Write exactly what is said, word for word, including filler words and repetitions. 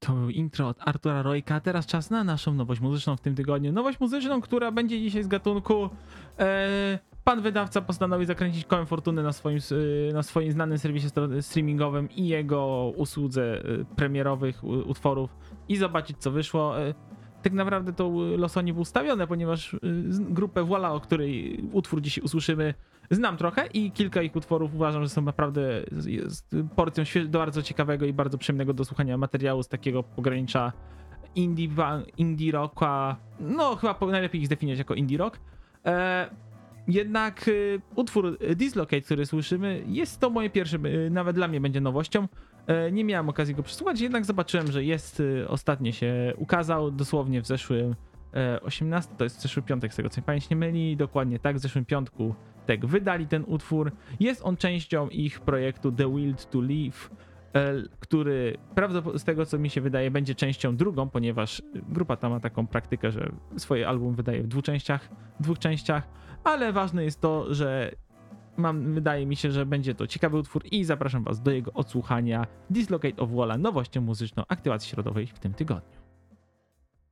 To był intro od Artura Rojka, a teraz czas na naszą nowość muzyczną w tym tygodniu. Nowość muzyczną, która będzie dzisiaj z gatunku... E, pan wydawca postanowił zakręcić kołem fortuny na swoim, e, na swoim znanym serwisie streamingowym i jego usłudze e, premierowych u, utworów i zobaczyć, co wyszło. E, tak naprawdę to losowo nie było ustawione, ponieważ e, grupę Voila, o której utwór dzisiaj usłyszymy, znam trochę i kilka ich utworów uważam, że są naprawdę z porcją bardzo ciekawego i bardzo przyjemnego do słuchania materiału z takiego pogranicza indie, indie rocka. No chyba najlepiej ich zdefiniować jako indie rock. E, jednak e, utwór Dislocate, który słyszymy, jest to moje pierwsze, e, nawet dla mnie będzie nowością. E, nie miałem okazji go przesłuchać, jednak zobaczyłem, że jest, e, ostatnio się ukazał, dosłownie w zeszłym e, osiemnastym, to jest zeszły piątek, z tego co mi pamięć nie myli, dokładnie tak, w zeszłym piątku tak wydali ten utwór. Jest on częścią ich projektu The Will to Live, który prawdopodobnie z tego co mi się wydaje będzie częścią drugą, ponieważ grupa ta ma taką praktykę, że swoje album wydaje w dwóch częściach, dwóch częściach, ale ważne jest to, że mam, wydaje mi się, że będzie to ciekawy utwór i zapraszam was do jego odsłuchania. Dislocate of Voila, nowością muzyczną aktywacji środowej w tym tygodniu.